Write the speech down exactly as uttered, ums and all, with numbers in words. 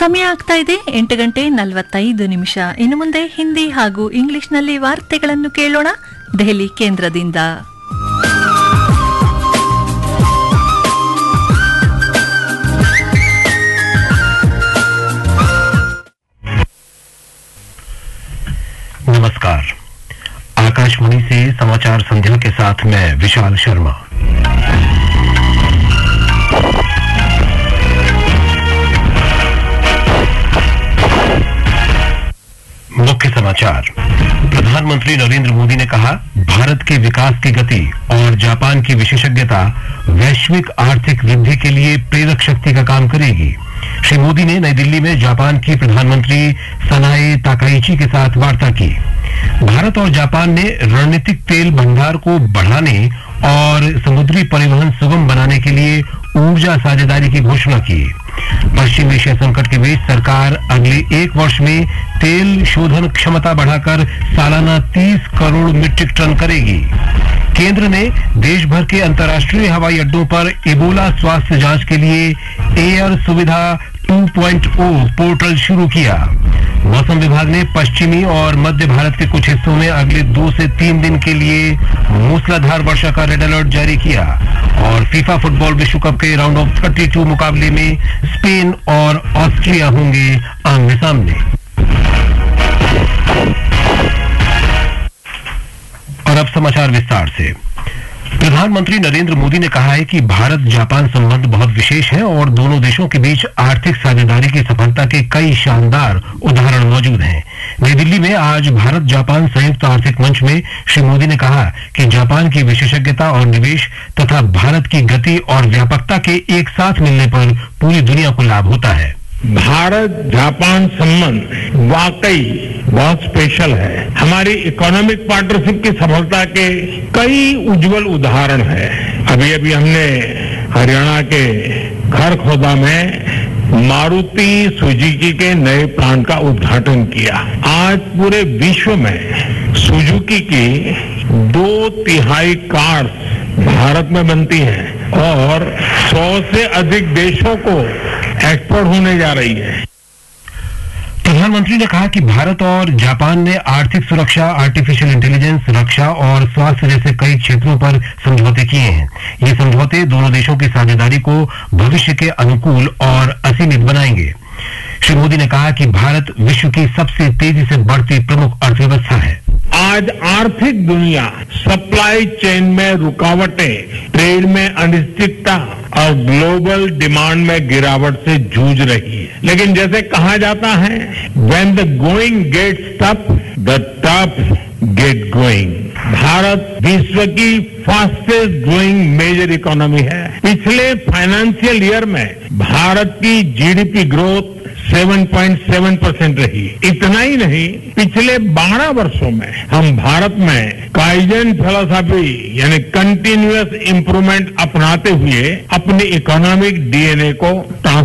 ಸಮಯ ಆಗ್ತಾ ಇದೆ ಎಂಟು ಗಂಟೆ ನಲವತ್ತೈದು ನಿಮಿಷ. ಇನ್ನು ಮುಂದೆ ಹಿಂದಿ ಹಾಗೂ ಇಂಗ್ಲಿಷ್ನಲ್ಲಿ ವಾರ್ತೆಗಳನ್ನು ಕೇಳೋಣ ದೆಹಲಿ ಕೇಂದ್ರದಿಂದ. नमस्कार, आकाशवाणी से समाचार संध्या के साथ मैं विशाल शर्मा। मुख्य समाचार। प्रधानमंत्री नरेंद्र मोदी ने कहा, भारत के विकास की गति और जापान की विशेषज्ञता वैश्विक आर्थिक वृद्धि के लिए प्रेरक शक्ति का काम करेगी। श्री मोदी ने नई दिल्ली में जापान की प्रधानमंत्री सनाए ताकाइची के साथ वार्ता की। भारत और जापान ने रणनीतिक तेल भंडार को बढ़ाने और समुद्री परिवहन सुगम बनाने के लिए ऊर्जा साझेदारी की घोषणा की। पश्चिम एशिया संकट के बीच सरकार अगले एक वर्ष में तेल शोधन क्षमता बढ़ाकर सालाना तीस करोड़ मीट्रिक टन करेगी। केंद्र ने देश भर के अंतर्राष्ट्रीय हवाई अड्डों पर इबोला स्वास्थ्य जांच के लिए एयर सुविधा टू पॉइंट ओ पोर्टल शुरू किया। मौसम विभाग ने पश्चिमी और मध्य भारत के कुछ हिस्सों में अगले दो से तीन दिन के लिए मूसलाधार वर्षा का रेड अलर्ट जारी किया। और फीफा फुटबॉल विश्व कप के राउंड ऑफ थर्टी टू मुकाबले में स्पेन और ऑस्ट्रिया होंगे आमने सामने। और अब समाचार विस्तार से। प्रधानमंत्री नरेंद्र मोदी ने कहा है कि भारत जापान संबंध बहुत विशेष है और दोनों देशों के बीच आर्थिक साझेदारी की सफलता के कई शानदार उदाहरण मौजूद हैं। नई दिल्ली में आज भारत जापान संयुक्त आर्थिक मंच में श्री मोदी ने कहा कि जापान की विशेषज्ञता और निवेश तथा भारत की गति और व्यापकता के एक साथ मिलने पर पूरी दुनिया को लाभ होता है। भारत जापान संबंध वाकई बहुत स्पेशल है। हमारी इकोनॉमिक पार्टनरशिप की सफलता के कई उज्जवल उदाहरण है। अभी अभी हमने हरियाणा के खरखोदा में मारुति सुजुकी के नए प्लांट का उद्घाटन किया। आज पूरे विश्व में सुजुकी की दो तिहाई कार्स भारत में बनती हैं और सौ से अधिक देशों को एक्सपोर्ट होने जा रही है। प्रधानमंत्री ने कहा कि भारत और जापान ने आर्थिक सुरक्षा, आर्टिफिशियल इंटेलिजेंस, रक्षा और स्वास्थ्य जैसे कई क्षेत्रों पर समझौते किए हैं। ये समझौते दोनों देशों की साझेदारी को भविष्य के अनुकूल और असीमित बनाएंगे। श्री मोदी ने कहा कि भारत विश्व की सबसे तेजी से बढ़ती प्रमुख अर्थव्यवस्था है। आज आर्थिक दुनिया सप्लाई चेन में रुकावटें, ट्रेड में अनिश्चितता और ग्लोबल डिमांड में गिरावट से जूझ रही है। लेकिन जैसे कहा जाता है, when the going gets tough, the tough get going. Bharat विश्व की फास्टेस्ट ग्रोइंग मेजर इकोनॉमी है। पिछले फाइनेंशियल ईयर में भारत की जीडीपी ग्रोथ सात पॉइंट सात परसेंट रही। इतना ही नहीं, पिछले बारह वर्षों में हम भारत में काइजन फिलॉसफी यानी कंटिन्यूअस इंप्रूवमेंट अपनाते हुए अपने इकोनॉमिक डीएनए को ट्रांस